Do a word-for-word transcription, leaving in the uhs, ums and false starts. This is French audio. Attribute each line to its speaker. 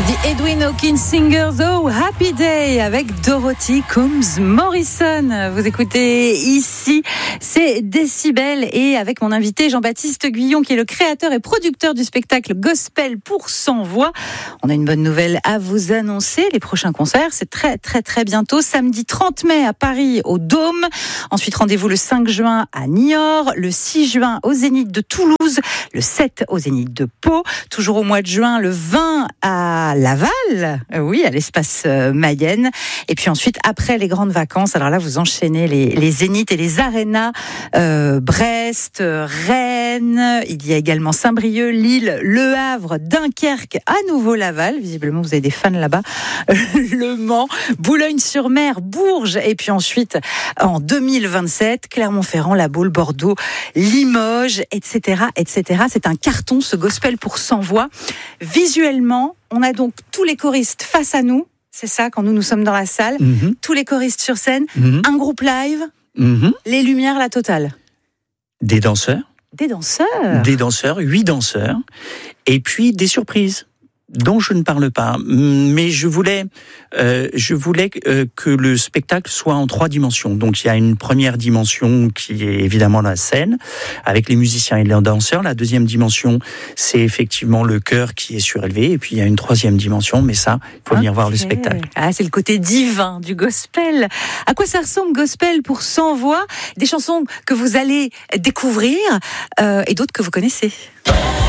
Speaker 1: The Edwin Hawkins Singers, Oh Happy Day avec Dorothy Coombs Morrison. Vous écoutez ici, c'est Décibel et avec mon invité Jean-Baptiste Guyon qui est le créateur et producteur du spectacle Gospel pour cent voix. On a une bonne nouvelle à vous annoncer. Les prochains concerts, c'est très très très bientôt. Samedi trente mai à Paris au Dôme. Ensuite, rendez-vous le cinq juin à Niort, le six juin au Zénith de Toulouse, le sept au Zénith de Pau. Toujours au mois de juin, le vingt à Laval, oui, à l'espace Mayenne. Et puis ensuite, après les grandes vacances, alors là, vous enchaînez les, les zéniths et les arénas, euh, Brest, Rennes, il y a également Saint-Brieuc, Lille, Le Havre, Dunkerque, à nouveau Laval, visiblement vous avez des fans là-bas, Le Mans, Boulogne-sur-Mer, Bourges, et puis ensuite, en deux mille vingt-sept, Clermont-Ferrand, La Baule, Bordeaux, Limoges, et cetera, et cetera. C'est un carton, ce Gospel pour cent voix. Visuellement, on a donc tous les choristes face à nous, c'est ça, quand nous, nous sommes dans la salle, mm-hmm. tous les choristes sur scène, mm-hmm. un groupe live, mm-hmm. les lumières, la totale.
Speaker 2: Des danseurs.
Speaker 1: Des danseurs
Speaker 2: Des danseurs, huit danseurs, et puis des surprises dont je ne parle pas, mais je voulais, euh, je voulais euh, que le spectacle soit en trois dimensions. Donc il y a une première dimension qui est évidemment la scène, avec les musiciens et les danseurs. La deuxième dimension, c'est effectivement le chœur qui est surélevé, et puis il y a une troisième dimension, mais ça, il faut okay. venir voir le spectacle.
Speaker 1: Ah, c'est le côté divin du gospel. À quoi ça ressemble, Gospel pour cent voix? Des chansons que vous allez découvrir, euh, et d'autres que vous connaissez.